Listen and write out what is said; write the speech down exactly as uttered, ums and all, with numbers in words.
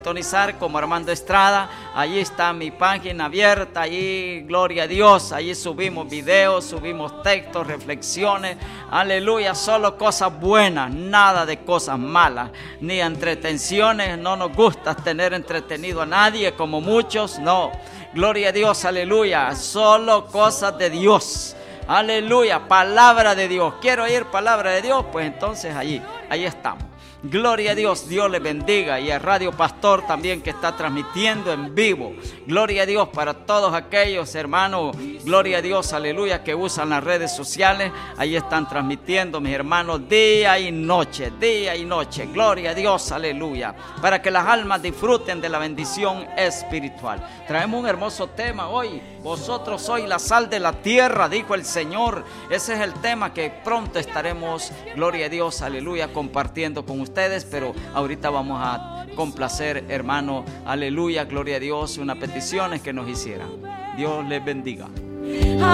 Sintonizar como Armando Estrada, allí está mi página abierta, allí, gloria a Dios, allí subimos videos, subimos textos, reflexiones, aleluya, solo cosas buenas, nada de cosas malas, ni entretenciones. No nos gusta tener entretenido a nadie como muchos, no, gloria a Dios, aleluya, solo cosas de Dios, aleluya, palabra de Dios. Quiero oír palabra de Dios, pues entonces allí, ahí estamos. Gloria a Dios, Dios les bendiga, y a Radio Pastor también, que está transmitiendo en vivo. Gloria a Dios para todos aquellos hermanos, gloria a Dios, aleluya, que usan las redes sociales. Ahí están transmitiendo mis hermanos día y noche, día y noche, gloria a Dios, aleluya, para que las almas disfruten de la bendición espiritual. Traemos un hermoso tema hoy: vosotros sois la sal de la tierra, dijo el Señor. Ese es el tema que pronto estaremos, gloria a Dios, aleluya, compartiendo con ustedes. Ustedes, pero ahorita vamos a complacer, hermano, aleluya, gloria a Dios, unas peticiones que nos hicieran. Dios les bendiga.